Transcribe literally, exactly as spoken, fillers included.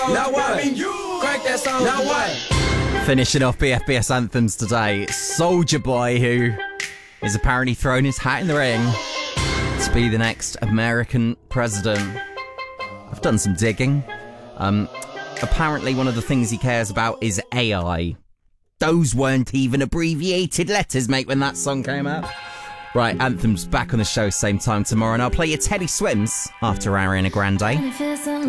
Now what? Crank that song. Now what? Finishing off B F B S anthems today, Soulja Boy, who is apparently throwing his hat in the ring to be the next American president. I've done some digging. Um, apparently one of the things he cares about is A I. Those weren't even abbreviated letters, mate, when that song came out. Right, Anthem's back on the show same time tomorrow, and I'll play you Teddy Swims after Ariana Grande.